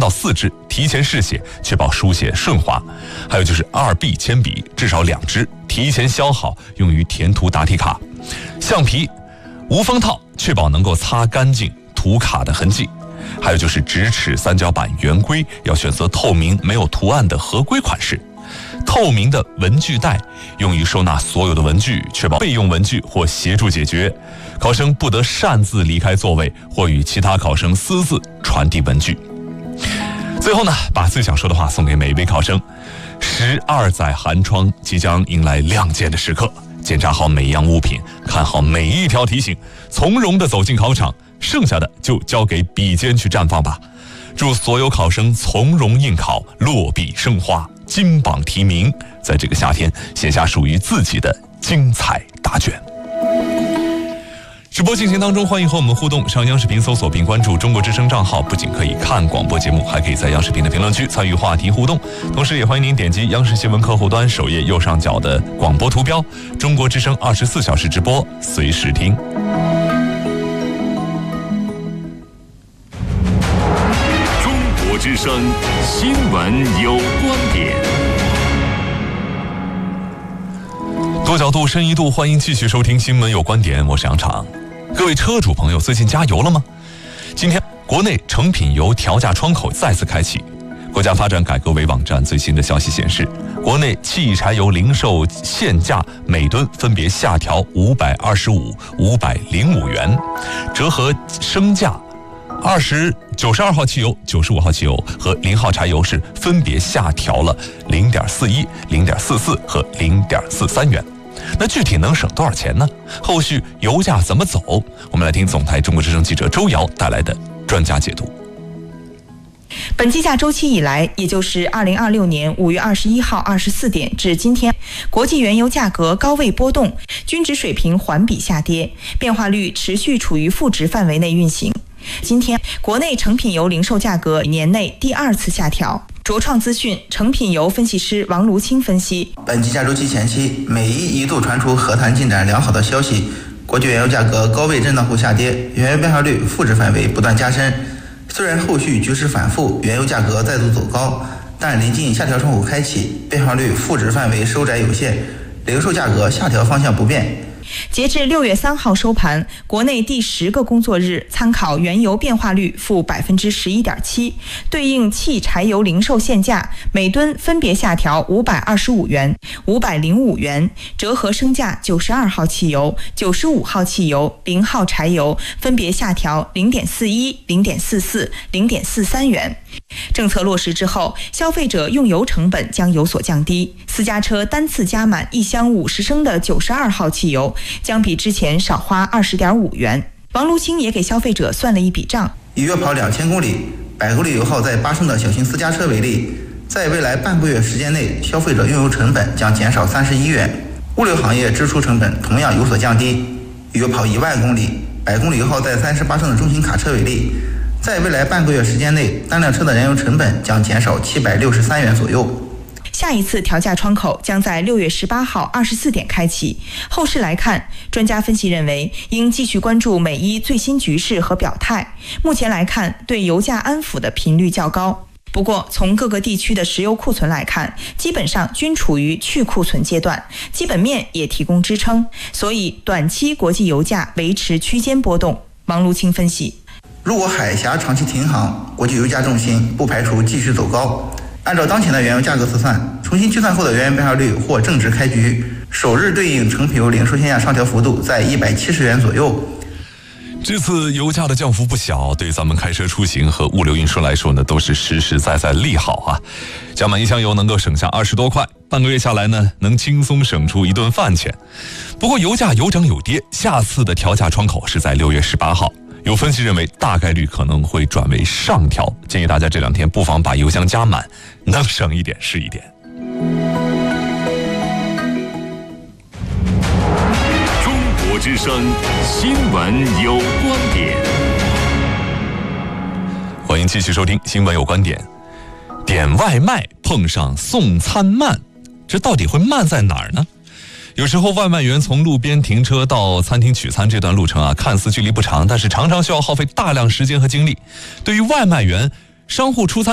到4支，提前试写，确保书写顺滑。还有就是2B 铅笔，至少2支，提前削好，用于填涂答题卡。橡皮无封套，确保能够擦干净涂卡的痕迹。还有就是直尺三角板圆规，要选择透明没有图案的合规款式。透明的文具袋用于收纳所有的文具，确保备用文具或协助解决。考生不得擅自离开座位或与其他考生私自传递文具。最后呢，把最想说的话送给每一位考生。12载寒窗即将迎来亮剑的时刻，检查好每一样物品，看好每一条题型，从容地走进考场，剩下的就交给笔尖去绽放吧。祝所有考生从容应考，落笔生花，金榜题名，在这个夏天写下属于自己的精彩答卷。直播进行当中，欢迎和我们互动，上央视频搜索并关注中国之声账号，不仅可以看广播节目，还可以在央视频的评论区参与话题互动。同时也欢迎您点击央视新闻客户端首页右上角的广播图标，中国之声24小时直播，随时听。 中国之声新闻有观点。 多角度深一度，欢迎继续收听新闻有观点，我是杨常。各位车主朋友，最近加油了吗？今天国内成品油调价窗口再次开启。国家发展改革委网站最新的消息显示，国内汽柴油零售限价每吨分别下调525、505元，折合升价92号汽油、95号汽油和0号柴油是分别下调了0.41、0.44和0.43元。那具体能省多少钱呢？后续油价怎么走？我们来听总台中国之声记者周瑶带来的专家解读。 本计价周期以来，也就是2026年5月21号24点至今天，国际原油价格高位波动，均值水平环比下跌，变化率持续处于负值范围内运行。今天，国内成品油零售价格年内第2次下调。卓创资讯成品油分析师王卢清分析， 本计价周期前期，美伊一度传出和谈进展良好的消息，国际原油价格高位震荡后下跌，原油变化率负值范围不断加深。虽然后续局势反复，原油价格再度走高，但临近下调窗口开启，变化率负值范围收窄有限，零售价格下调方向不变。 截至6月3号收盘，国内第10个工作日参考原油变化率负 11.7%， 对应汽柴油零售限价每吨分别下调525元、505元，折合升价92号汽油、95号汽油、0号柴油分别下调0.41、0.44、0.43元。政策落实之后，消费者用油成本将有所降低。私家车单次加满1箱50升的92号汽油，将比之前少花20.5元。王卢清也给消费者算了一笔账： 以月跑2000公里、100公里油耗在8升的小型私家车为例，在未来半个月时间内，消费者用油成本将减少31元。物流行业支出成本同样有所降低。以月跑10000公里、100公里油耗在38升的中型卡车为例，在未来半个月时间内，单辆车的燃油成本将减少763元左右。 下一次调价窗口将在6月18号24点开启。后市来看，专家分析认为，应继续关注美伊最新局势和表态。目前来看，对油价安抚的频率较高。不过，从各个地区的石油库存来看，基本上均处于去库存阶段，基本面也提供支撑，所以短期国际油价维持区间波动。王卢清分析， 如果海峡长期停航，国际油价重心不排除继续走高。按照当前的原油价格测算，重新计算后的原油变化率或正值开局，首日对应成品油零售限价上调幅度在170元左右。 这次油价的降幅不小，对咱们开车出行和物流运输来说呢，都是实实在在利好啊。加满1箱油能够省下20多块，半个月下来呢，能轻松省出一顿饭钱。不过油价有涨有跌，下次的调价窗口是在6月18号。有分析认为，大概率可能会转为上调，建议大家这2天不妨把油箱加满，能省一点是一点。 中国之声新闻有观点， 欢迎继续收听新闻有观点。点外卖碰上送餐慢，这到底会慢在哪儿呢？有时候外卖员从路边停车到餐厅取餐这段路程啊，看似距离不长，但是常常需要耗费大量时间和精力。对于外卖员，商户出餐